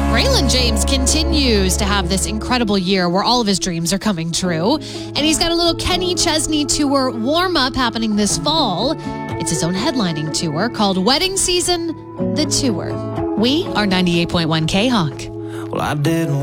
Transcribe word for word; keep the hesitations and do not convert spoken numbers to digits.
Braylon James continues to have this incredible year where all of his dreams are coming true. And he's got a little Kenny Chesney tour warm-up happening this fall. It's his own headlining tour called Wedding Season, The Tour. We are ninety-eight point one K-Hawk. Well, I didn't